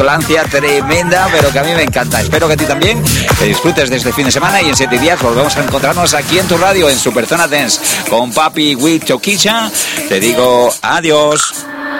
Lancia tremenda, pero que a mí me encanta. Espero que a ti también, que disfrutes de este fin de semana y en 7 días volvemos a encontrarnos aquí en tu radio, en Superzona Dance, con Papi with Choquicha. Te digo adiós.